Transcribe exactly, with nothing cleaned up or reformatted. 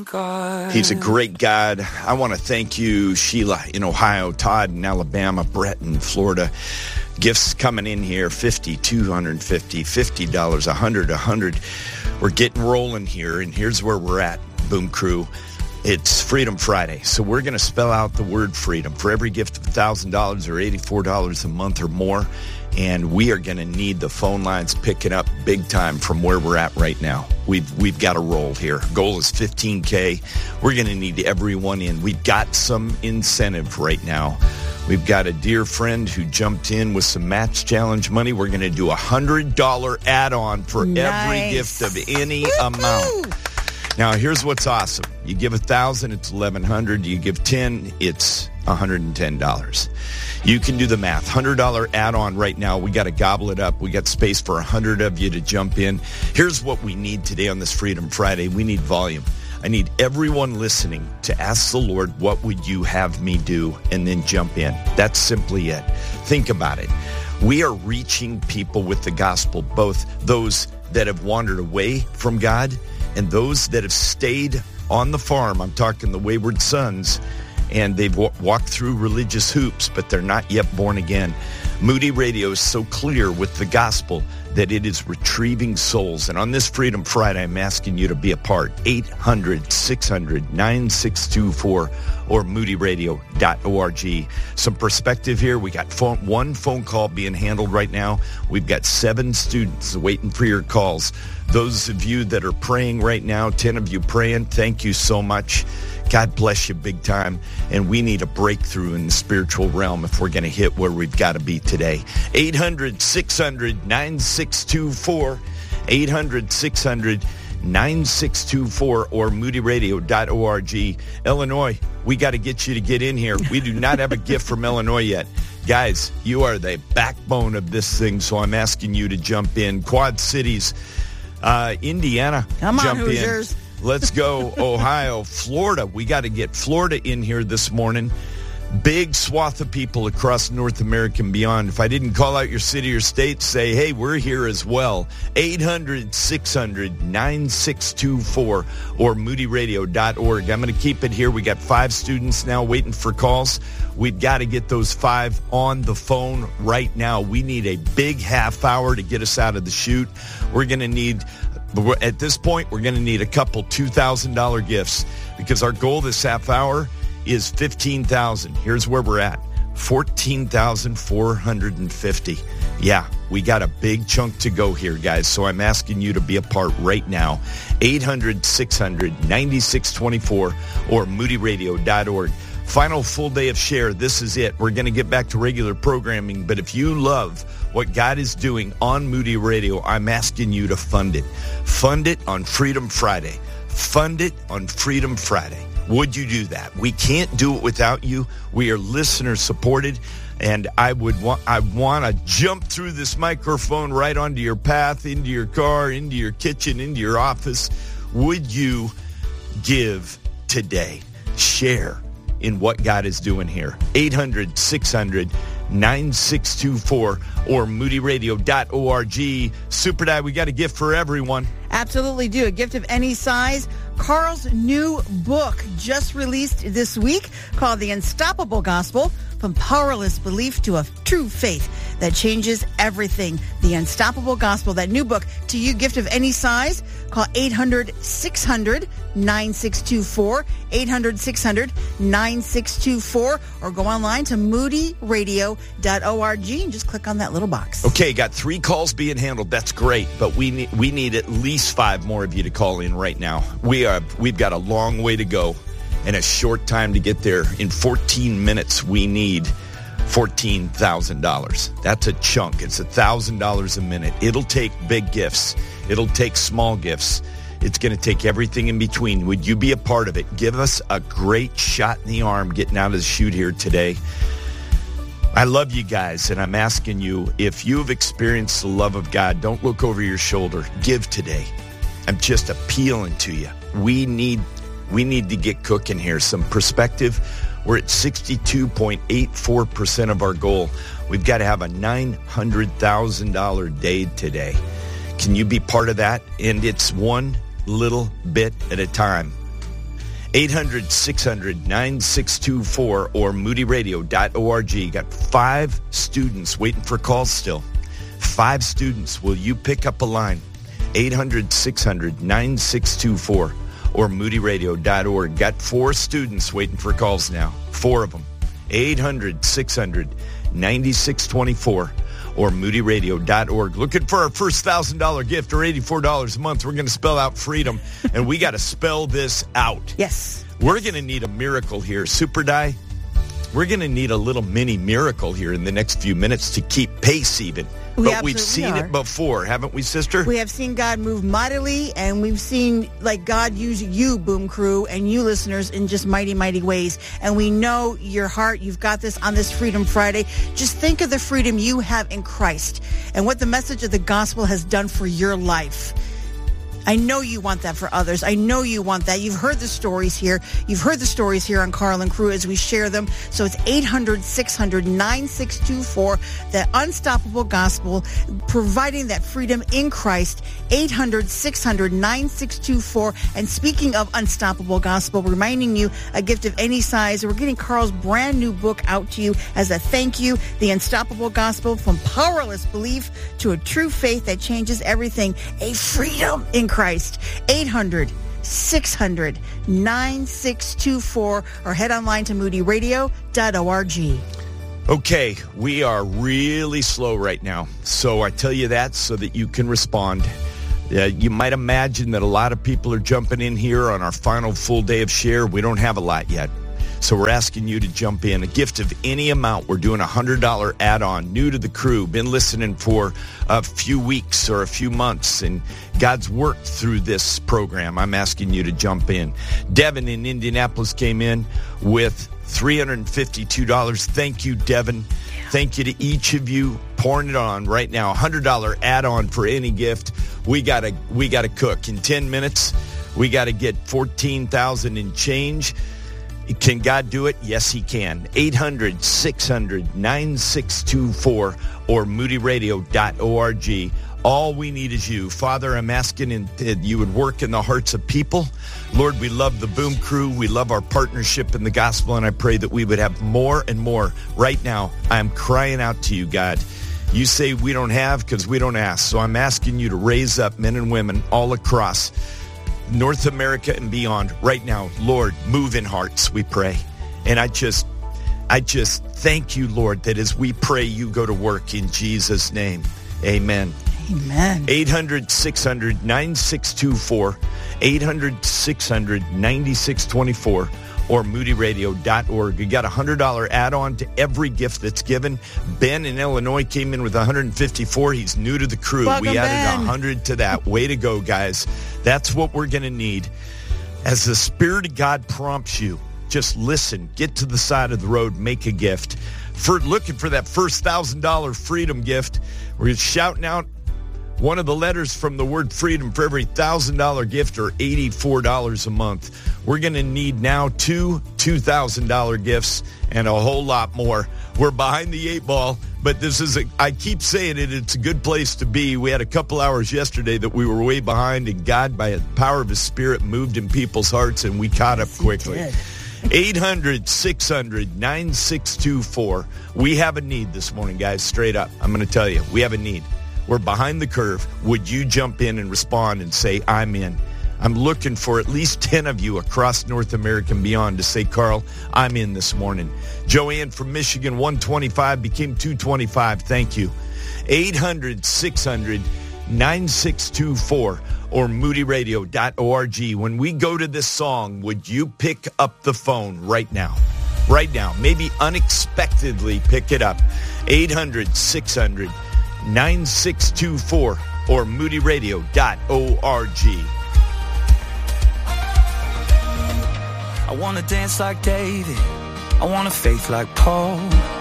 God. He's a great God. I want to thank you, Sheila in Ohio, Todd in Alabama, Brett in Florida. Gifts coming in here, fifty dollars, two hundred fifty dollars, fifty dollars, one hundred dollars, one hundred dollars. We're getting rolling here, and here's where we're at, Boom Crew. It's Freedom Friday, so we're going to spell out the word freedom for every gift of one thousand dollars or eighty-four dollars a month or more, and we are going to need the phone lines picking up big time from where we're at right now. We've we've got to roll here. Goal is fifteen K. We're going to need everyone in. We've got some incentive right now. We've got a dear friend who jumped in with some match challenge money. We're going to do a one hundred dollars add-on for nice. every gift of any amount. Now, here's what's awesome. You give one thousand dollars, it's eleven hundred dollars. You give ten dollars, it's one hundred ten dollars. You can do the math. one hundred dollars add-on right now. We got to gobble it up. We got space for one hundred of you to jump in. Here's what we need today on this Freedom Friday. We need volume. I need everyone listening to ask the Lord, what would you have me do? And then jump in. That's simply it. Think about it. We are reaching people with the gospel, both those that have wandered away from God and those that have stayed on the farm. I'm talking the wayward sons, and they've w- walked through religious hoops, but they're not yet born again. Moody Radio is so clear with the gospel that it is retrieving souls. And on this Freedom Friday, I'm asking you to be a part. eight hundred, six hundred, nine six two four or moody radio dot org. Some perspective here. We got phone, one phone call being handled right now. We've got seven students waiting for your calls. Those of you that are praying right now, ten of you praying, thank you so much. God bless you big time. And we need a breakthrough in the spiritual realm if we're going to hit where we've got to be today. eight hundred, six hundred, nine six two four, eight hundred, six hundred, nine six two four or moody radio dot org. Illinois, we got to get you to get in here. We do not have a gift from Illinois yet. Guys, you are the backbone of this thing, so I'm asking you to jump in. Quad Cities, uh, Indiana, Come on, jump Hoosiers. in. Let's go. Ohio, Florida. We got to get Florida in here this morning. Big swath of people across North America and beyond. If I didn't call out your city or state, say, hey, we're here as well. eight hundred, six hundred, nine six two four or moody radio dot org. I'm going to keep it here. We got five students now waiting for calls. We've got to get those five on the phone right now. We need a big half hour to get us out of the chute. We're going to need... But at this point, we're going to need a couple two thousand dollars gifts because our goal this half hour is fifteen thousand dollars. Here's where we're at, fourteen thousand four hundred fifty dollars. Yeah, we got a big chunk to go here, guys, so I'm asking you to be a part right now. eight hundred, six hundred, nine six two four or moody radio dot org. Final full day of share. This is it. We're going to get back to regular programming, but if you love what God is doing on Moody Radio, I'm asking you to fund it. Fund it on Freedom Friday. Fund it on Freedom Friday. Would you do that? We can't do it without you. We are listener supported, and I would want I want to jump through this microphone right onto your path, into your car, into your kitchen, into your office. Would you give today? Share in what God is doing here. eight hundred, six hundred, nine six two four or moody radio dot org. Super Dad, we got a gift for everyone. Absolutely do. A gift of any size. Carl's new book just released this week called The Unstoppable Gospel, From Powerless Belief to a True Faith That Changes Everything. The Unstoppable Gospel, that new book to you, gift of any size. Call eight hundred, six hundred, nine six two four, eight hundred, six hundred, nine six two four, or go online to moody radio dot org and just click on that little box. Okay, got three calls being handled. That's great, but we need, we need at least five more of you to call in right now. We are, we've got a long way to go and a short time to get there. In fourteen minutes, we need fourteen thousand dollars. That's a chunk. It's one thousand dollars a minute. It'll take big gifts. It'll take small gifts. It's going to take everything in between. Would you be a part of it? Give us a great shot in the arm getting out of the chute here today. I love you guys, and I'm asking you, if you've experienced the love of God, don't look over your shoulder. Give today. I'm just appealing to you. We need we need to get cooking here. Some perspective. We're at sixty-two point eight four percent of our goal. We've got to have a nine hundred thousand dollars day today. Can you be part of that? And it's one little bit at a time. eight hundred, six hundred, nine six two four or moody radio dot org. Got five students waiting for calls still. Five students. Will you pick up a line? eight hundred, six hundred, nine six two four or moody radio dot org. Got four students waiting for calls now. Four of them. eight hundred, six hundred, nine six two four or moody radio dot org. Looking for our first one thousand dollars gift or eighty-four dollars a month. We're going to spell out freedom, and we got to spell this out. Yes. We're going to need a miracle here. Super Die, we're going to need a little mini miracle here in the next few minutes to keep pace even. We but we've seen are. it before, haven't we, sister? We have seen God move mightily, and we've seen, like, God use you, Boom Crew, and you listeners in just mighty, mighty ways. And we know your heart. You've got this on this Freedom Friday. Just think of the freedom you have in Christ and what the message of the gospel has done for your life. I know you want that for others. I know you want that. You've heard the stories here. You've heard the stories here on Carl and Crew as we share them. So it's eight hundred, six hundred, nine six two four, that unstoppable gospel, providing that freedom in Christ. eight hundred, six hundred, nine six two four. And speaking of unstoppable gospel, reminding you a gift of any size. We're getting Carl's brand new book out to you as a thank you. The Unstoppable Gospel, from powerless belief to a true faith that changes everything. A freedom in Christ. Christ. eight hundred, six hundred, nine six two four or head online to moody radio dot org. Okay, we are really slow right now. So I tell you that so that you can respond. Uh, you might imagine that a lot of people are jumping in here on our final full day of share. We don't have a lot yet. So we're asking you to jump in. A gift of any amount. We're doing a one hundred dollars add-on. New to the crew. Been listening for a few weeks or a few months. And God's worked through this program. I'm asking you to jump in. Devin in Indianapolis came in with three hundred fifty-two dollars. Thank you, Devin. Yeah. Thank you to each of you pouring it on right now. one hundred dollars add-on for any gift. We gotta, we gotta cook. In ten minutes, we got to get fourteen thousand dollars in change. Can God do it? Yes, he can. eight hundred, six hundred, nine six two four or moody radio dot org. All we need is you. Father, I'm asking in, that you would work in the hearts of people. Lord, we love the Boom Crew. We love our partnership in the gospel, and I pray that we would have more and more. Right now, I'm crying out to you, God. You say we don't have because we don't ask. So I'm asking you to raise up men and women all across North America and beyond right now. Lord, move in hearts, we pray. And I just, I just thank you, Lord, that as we pray, you go to work in Jesus' name. Amen. Amen. eight hundred, six hundred, nine six two four, eight hundred, six hundred, nine six two four or moody radio dot org. You got a one hundred dollars add-on to every gift that's given. Ben in Illinois came in with one hundred fifty-four. He's new to the crew. Welcome, we added Ben. one hundred to that. Way to go, guys. That's what we're going to need. As the Spirit of God prompts you, just listen. Get to the side of the road. Make a gift. For looking for that first one thousand dollars freedom gift, we're shouting out one of the letters from the word freedom for every one thousand dollars gift, or eighty-four dollars a month. We're going to need now two two thousand dollars gifts and a whole lot more. We're behind the eight ball, but this is, a, I keep saying it, it's a good place to be. We had a couple hours yesterday that we were way behind, and God, by the power of his Spirit, moved in people's hearts, and we caught up quickly. eight hundred, six hundred, nine six two four. We have a need this morning, guys, straight up. I'm going to tell you, we have a need. We're behind the curve. Would you jump in and respond and say, I'm in? I'm looking for at least ten of you across North America and beyond to say, Carl, I'm in this morning. Joanne from Michigan, one twenty-five became two twenty-five. Thank you. eight hundred, six hundred, nine six two four or moody radio dot org. When we go to this song, would you pick up the phone right now? Right now. Maybe unexpectedly pick it up. eight hundred, six hundred, nine six two four or moody radio dot org. I want to dance like David. I want a faith like Paul.